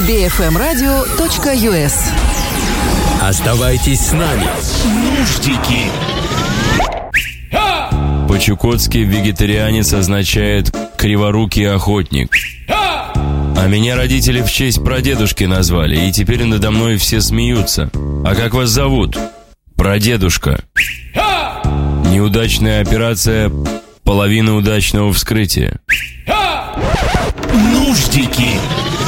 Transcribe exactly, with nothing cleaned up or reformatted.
би эф эм радио точка ю эс. Оставайтесь с нами. Нуждики. По-чукотски вегетарианец означает «криворукий охотник». А меня родители в честь прадедушки назвали, и теперь надо мной все смеются. А как вас зовут? Прадедушка. Неудачная операция, половина удачного вскрытия. Нуждики.